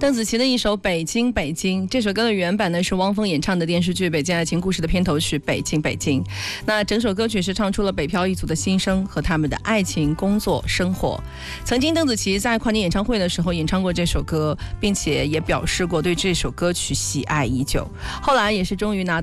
邓紫棋的一首《北京北京》，这首歌的原版呢是汪峰演唱的电视剧《北京爱情故事》的片头曲《北京北京》。那整首歌曲是唱出了北漂一族的心声和他们的爱情、工作、生活。曾经邓紫棋在跨年演唱会的时候演唱过这首歌，并且也表示过对这首歌曲喜爱已久。后来也是终于拿